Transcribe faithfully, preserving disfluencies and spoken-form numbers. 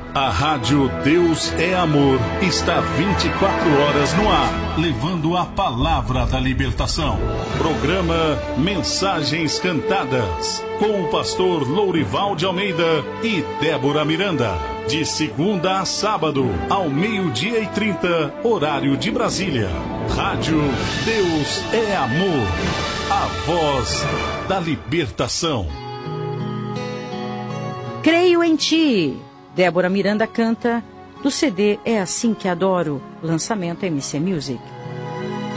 A Rádio Deus é Amor está vinte e quatro horas no ar, levando a palavra da libertação. Programa Mensagens Cantadas, com o pastor Lourival de Almeida e Débora Miranda. De segunda a sábado, ao meio-dia e trinta, horário de Brasília. Rádio Deus é Amor, a voz da libertação. Creio em Ti. Débora Miranda canta do C D É Assim Que Adoro, lançamento M C Music.